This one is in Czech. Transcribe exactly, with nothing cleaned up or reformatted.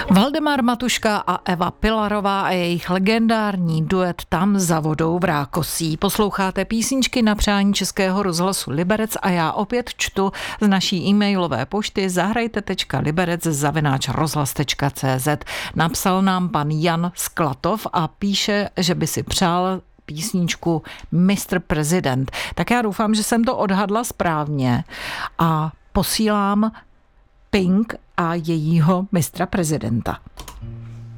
Valdemar Matuška a Eva Pilarová a jejich legendární duet Tam za vodou v Rákosí. Posloucháte písničky na přání Českého rozhlasu Liberec a já opět čtu z naší e-mailové pošty zahrajte tečka liberec zavináč rozhlas tečka cé zet. Napsal nám pan Jan Sklatov a píše, že by si přál písničku mister President. Tak já doufám, že jsem to odhadla správně a posílám Pink a jejího mistra prezidenta.